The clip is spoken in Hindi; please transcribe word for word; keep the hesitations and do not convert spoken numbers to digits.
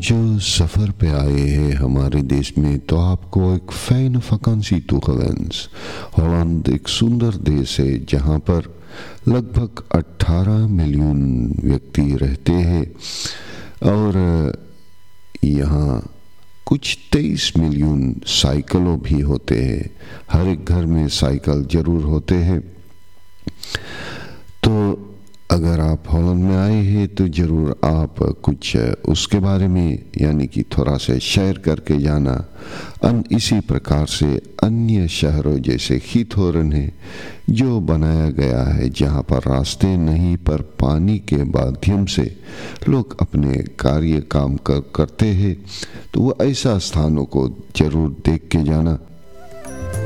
जो सफ़र पे आए हैं हमारे देश में तो आपको एक फ़ैन vakantie toegewens। हॉलैंड एक सुंदर देश है जहाँ पर लगभग अठारह मिलियन व्यक्ति रहते हैं और यहाँ कुछ तेईस मिलियन साइकिलों भी होते हैं। हर एक घर में साइकिल ज़रूर होते हैं। तो अगर आप हॉलैंड में आए हैं तो ज़रूर आप कुछ उसके बारे में यानी कि थोड़ा सा शेयर करके जाना। अन इसी प्रकार से अन्य शहरों जैसे गिटहोर्न है जो बनाया गया है जहाँ पर रास्ते नहीं पर पानी के माध्यम से लोग अपने कार्य काम कर करते हैं। तो वो ऐसा स्थानों को ज़रूर देख के जाना।